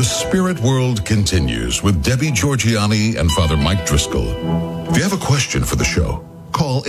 The Spirit World continues with Debbie Georgianni and Father Mike Driscoll. If you have a question for the show, call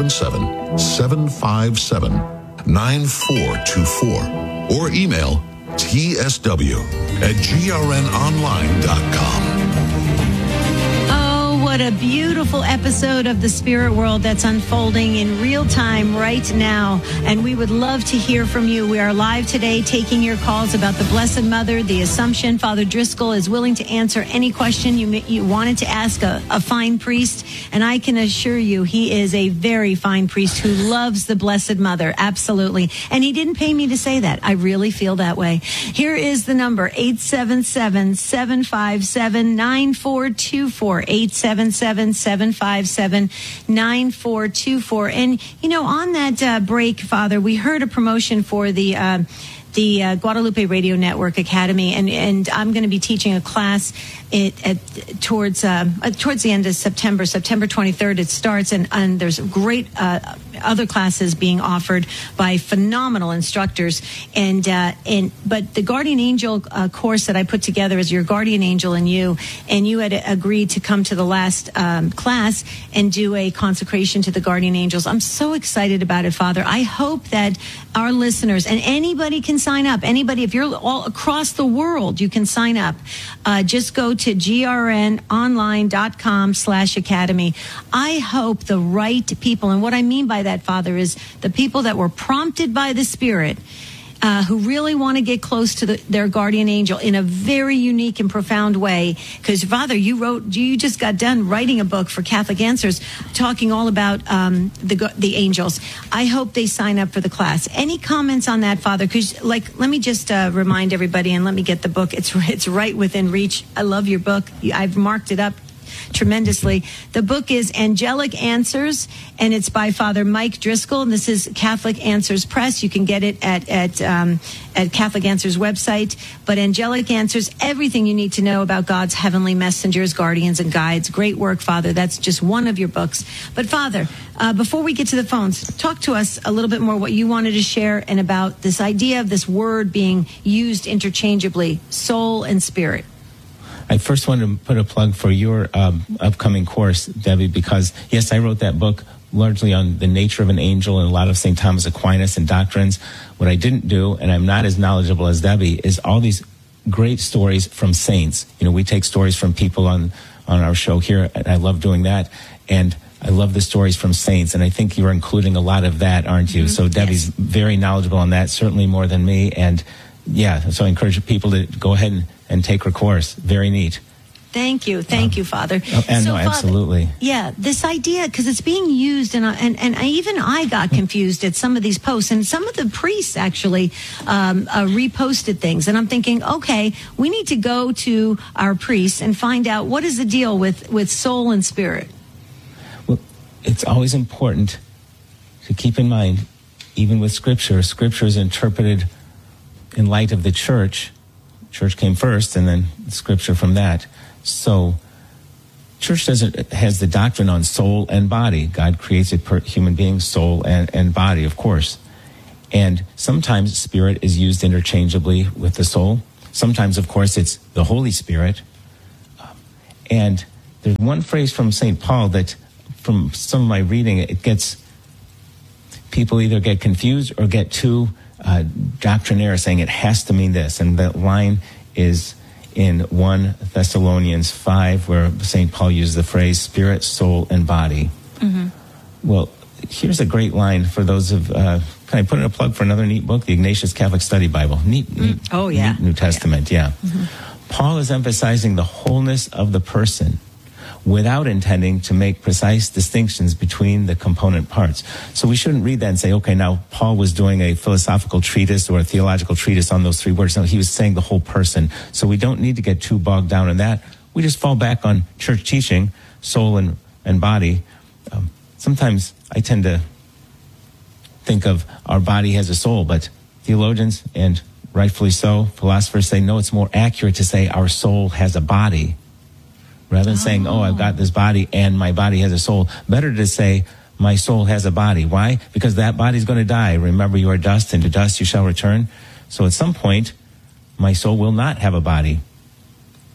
877-757-9424 or email tsw@grnonline.com. What a beautiful episode of The Spirit World that's unfolding in real time right now. And we would love to hear from you. We are live today taking your calls about the Blessed Mother, the Assumption. Father Driscoll is willing to answer any question you wanted to ask a fine priest. And I can assure you he is a very fine priest who loves the Blessed Mother. Absolutely. And he didn't pay me to say that. I really feel that way. Here is the number, 877-757-9424. 877-757-9424. And, on that break, Father, we heard a promotion for the Guadalupe Radio Network Academy, and I'm going to be teaching a class towards the end of September 23rd. It starts, and there's great other classes being offered by phenomenal instructors, but the Guardian Angel course that I put together is your Guardian Angel and you had agreed to come to the last class and do a consecration to the Guardian Angels. I'm so excited about it, Father. I hope that our listeners, and anybody can sign up. Anybody, if you're all across the world, you can sign up. Just go to grnonline.com/academy. I hope the right people, and what I mean by that, Father, is the people that were prompted by the Spirit, who really want to get close to their guardian angel in a very unique and profound way. Because, Father, you just got done writing a book for Catholic Answers talking all about the angels. I hope they sign up for the class. Any comments on that, Father? Because, let me just remind everybody, and let me get the book. It's right within reach. I love your book. I've marked it up tremendously. The book is Angelic Answers, and it's by Father Mike Driscoll, and this is Catholic Answers Press. You can get it at Catholic Answers website. But Angelic Answers, everything you need to know about God's heavenly messengers, guardians, and guides. Great work, Father. That's just one of your books. But Father, before we get to the phones, talk to us a little bit more what you wanted to share and about this idea of this word being used interchangeably, soul and spirit. I first want to put a plug for your upcoming course, Debbie, because, yes, I wrote that book largely on the nature of an angel and a lot of St. Thomas Aquinas and doctrines. What I didn't do, and I'm not as knowledgeable as Debbie, is all these great stories from saints. We take stories from people on our show here, and I love doing that. And I love the stories from saints, and I think you're including a lot of that, aren't you? Mm-hmm. So Debbie's very knowledgeable on that, certainly more than me. And, yeah, so I encourage people to go ahead and take her course. Very neat. Thank you, Father. No, absolutely. Yeah, this idea, because it's being used, and I got confused at some of these posts, and some of the priests actually reposted things, and I'm thinking, okay, we need to go to our priests and find out what is the deal with soul and spirit. Well, it's always important to keep in mind, even with Scripture is interpreted in light of the Church. Church came first, and then Scripture from that. So, Church has the doctrine on soul and body. God creates a human being, soul and body, of course. And sometimes spirit is used interchangeably with the soul. Sometimes, of course, it's the Holy Spirit. And there's one phrase from St. Paul that, from some of my reading, people either get confused or get too doctrinaire, saying it has to mean this. And that line is in 1 Thessalonians 5, where St. Paul used the phrase spirit, soul, and body. Mm-hmm. Well, here's a great line for those of, can I put in a plug for another neat book, the Ignatius Catholic Study Bible. Neat New Testament, yeah. Mm-hmm. Paul is emphasizing the wholeness of the person without intending to make precise distinctions between the component parts. So we shouldn't read that and say, okay, now Paul was doing a philosophical treatise or a theological treatise on those three words. No, he was saying the whole person. So we don't need to get too bogged down in that. We just fall back on church teaching, soul and body. Sometimes I tend to think of our body has a soul, but theologians, and rightfully so, philosophers say, no, it's more accurate to say our soul has a body. Rather than saying, I've got this body and my body has a soul. Better to say, my soul has a body. Why? Because that body's going to die. Remember, you are dust, and to dust you shall return. So at some point, my soul will not have a body.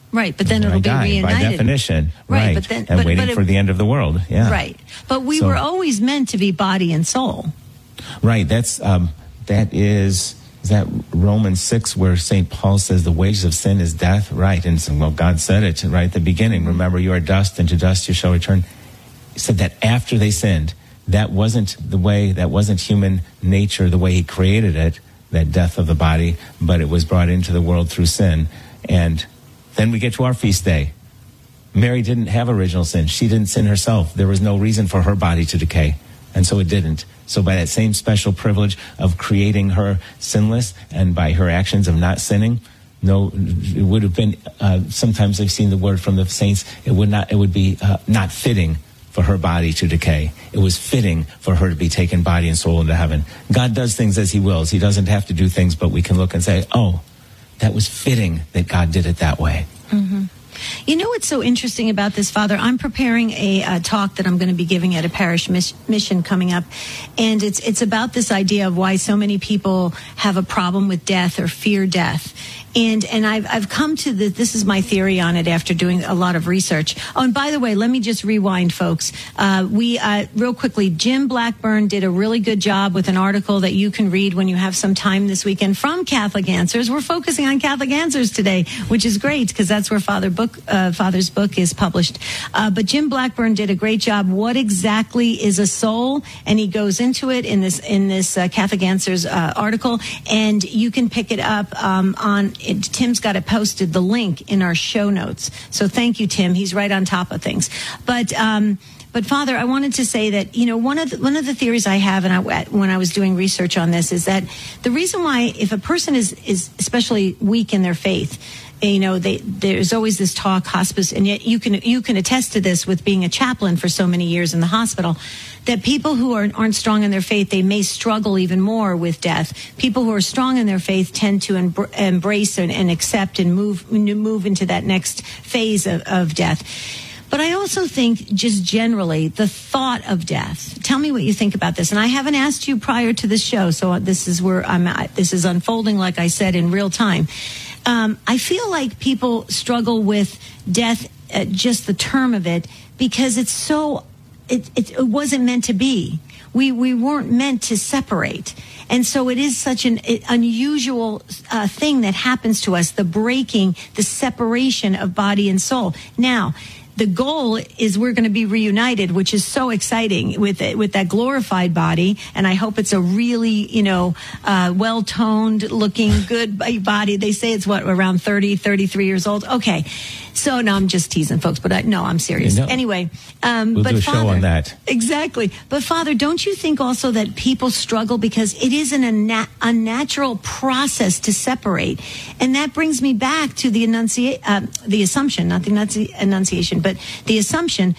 Right, but then it'll be reunited. By definition. Right. But then, and waiting for the end of the world. Yeah. Right. But we were always meant to be body and soul. Right. That's that is that Romans 6 where St. Paul says the wages of sin is death? Right. And so, well, God said it right at the beginning. Remember, you are dust, and to dust you shall return. He said that after they sinned, that wasn't the way, that wasn't human nature, the way he created it, that death of the body, but it was brought into the world through sin. And then we get to our feast day. Mary didn't have original sin. She didn't sin herself. There was no reason for her body to decay. And so it didn't. So by that same special privilege of creating her sinless and by her actions of not sinning, no, it would have been, sometimes I've seen the word from the saints, it would be not fitting for her body to decay. It was fitting for her to be taken body and soul into heaven. God does things as he wills. He doesn't have to do things, but we can look and say, oh, that was fitting that God did it that way. Mm-hmm. You know what's so interesting about this, Father? I'm preparing a talk that I'm going to be giving at a parish mission coming up, and it's about this idea of why so many people have a problem with death or fear death. And I've come to this is my theory on it after doing a lot of research. Oh, and by the way, let me just rewind, folks. Real quickly, Jim Blackburn did a really good job with an article that you can read when you have some time this weekend from Catholic Answers. We're focusing on Catholic Answers today, which is great because that's where Father's book is published. But Jim Blackburn did a great job. What exactly is a soul? And he goes into it in this Catholic Answers article, and you can pick it up on. Tim's got it posted, the link in our show notes. So thank you, Tim. He's right on top of things. But Father, I wanted to say that, you know, one of the theories I have, and when I was doing research on this, is that the reason why, if a person is especially weak in their faith, you know, there's always this talk, hospice, and yet you can attest to this with being a chaplain for so many years in the hospital, that people who aren't strong in their faith, they may struggle even more with death. People who are strong in their faith tend to embrace and accept and move into that next phase of death. But I also think, just generally, the thought of death. Tell me what you think about this. And I haven't asked you prior to this show, so this is where I'm at. This is unfolding, like I said, in real time. I feel like people struggle with death, just the term of it, because it's so. It wasn't meant to be. We weren't meant to separate. And so it is such an unusual thing that happens to us, the breaking, the separation of body and soul. Now, the goal is we're going to be reunited, which is so exciting with that glorified body. And I hope it's a really, well-toned looking good body. They say it's around 30, 33 years old. Okay. So no, I'm just teasing folks, but I'm serious. Anyway, we'll do a show on that. Exactly. But Father, don't you think also that people struggle because it isn't a unnatural process to separate? And that brings me back to the assumption, not the enunciation, but the assumption.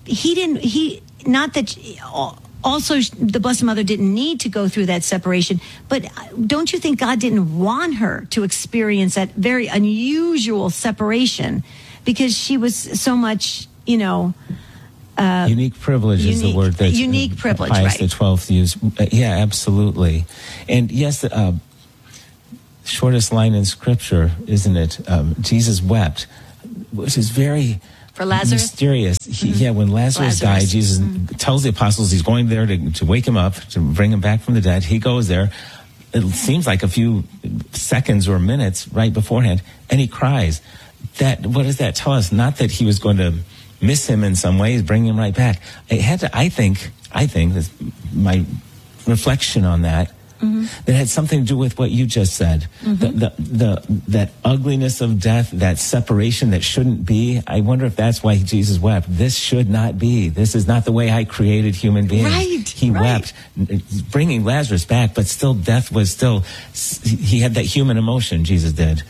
Also, the Blessed Mother didn't need to go through that separation, but don't you think God didn't want her to experience that very unusual separation because she was so much, unique privilege is the word that unique privilege, Pius right? XII used. Yeah, absolutely. And yes, shortest line in Scripture, isn't it? Jesus wept, which is very... For Lazarus? Mysterious. When Lazarus died, Jesus tells the apostles he's going there to wake him up, to bring him back from the dead. He goes there. It seems like a few seconds or minutes right beforehand, and he cries. What does that tell us? Not that he was going to miss him in some ways, bring him right back. It had to, I think, that's my reflection on that, that had something to do with what you just said. That ugliness of death, that separation that shouldn't be. I wonder if that's why Jesus wept. This should not be. This is not the way I created human beings. Right. He wept, bringing Lazarus back, but still death was still, he had that human emotion, Jesus did.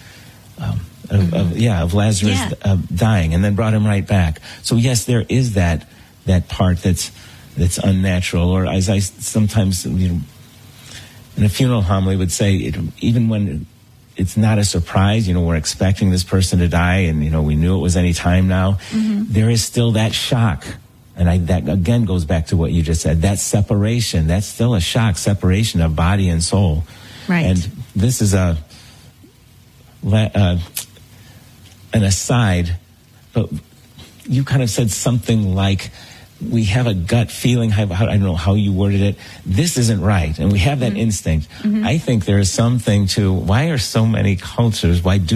Of Lazarus dying, and then brought him right back. So yes, there is that part that's unnatural, or as I sometimes, in a funeral homily would say, even when it's not a surprise, we're expecting this person to die, and we knew it was any time now, there is still that shock. And that again goes back to what you just said, that separation, that's still a shock, separation of body and soul. Right. And this is an aside, but you kind of said something like, we have a gut feeling, I don't know how you worded it, this isn't right, and we have that instinct. I think there is something to why do so many cultures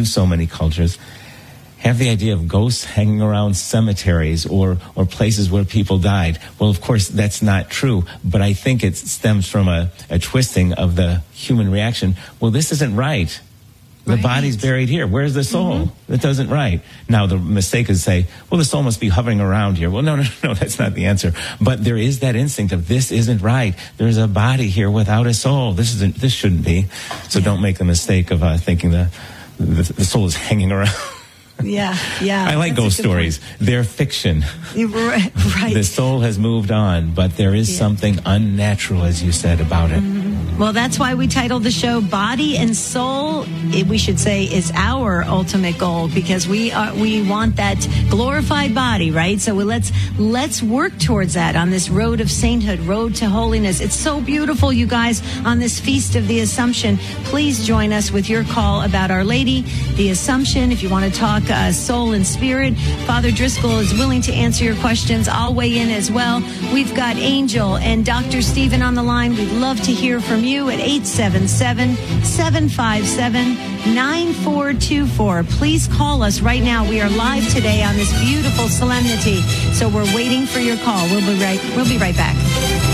have the idea of ghosts hanging around cemeteries or places where people died? Well, of course, that's not true, but I think it stems from a twisting of the human reaction. Well, this isn't right. The body's buried here. Where's the soul? That doesn't right. Now, the mistake is to say, well, the soul must be hovering around here. Well, no, that's not the answer. But there is that instinct of this isn't right. There's a body here without a soul. This shouldn't be. So don't make the mistake of thinking the soul is hanging around. Yeah. I like ghost stories. They're fiction. Right. The soul has moved on, but there is something unnatural, as you said, about it. Well, that's why we titled the show Body and Soul. We should say is our ultimate goal, because we want that glorified body, right? So let's work towards that on this road of sainthood, road to holiness. It's so beautiful, you guys, on this Feast of the Assumption. Please join us with your call about Our Lady, the Assumption. If you want to talk soul and spirit, Father Driscoll is willing to answer your questions. I'll weigh in as well. We've got Angel and Dr. Stephen on the line. We'd love to hear from you at 877-757-9424. Please call us right now. We are live today on this beautiful solemnity, so we're waiting for your call. We'll be right back.